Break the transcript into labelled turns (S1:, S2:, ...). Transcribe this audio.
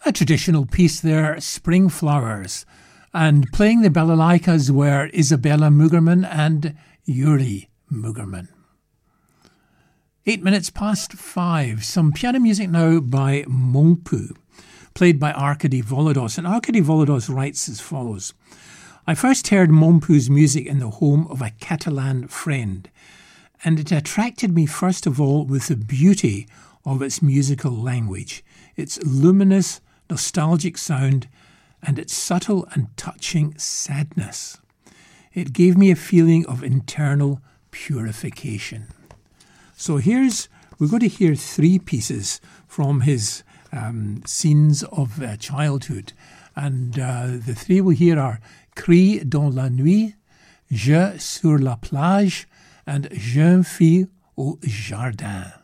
S1: A traditional piece there, Spring Flowers. And playing the balalaikas were Isabella Mugerman and Yuri Mugerman. 5:08. Some piano music now by Monpu, played by Arkady Volodos. And Arkady Volodos writes as follows. I first heard Monpu's music in the home of a Catalan friend, and it attracted me first of all with the beauty of its musical language, its luminous, nostalgic sound, and its subtle and touching sadness. It gave me a feeling of internal purification. So we're going to hear three pieces from his scenes of childhood. And the three we'll hear are Cris dans la nuit, Je sur la plage, and Jeune fille au jardin.